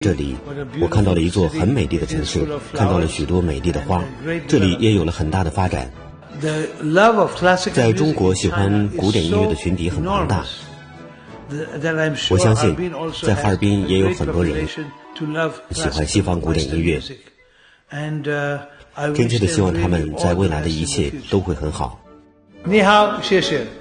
这里我看到了一座很美丽的城市，看到了许多美丽的花，这里也有了很大的发展。在中国，喜欢古典音乐的群体很庞大，我相信在哈尔滨也有很多人喜欢西方古典音乐，真切的希望他们在未来的一切都会很好。 你好，谢谢。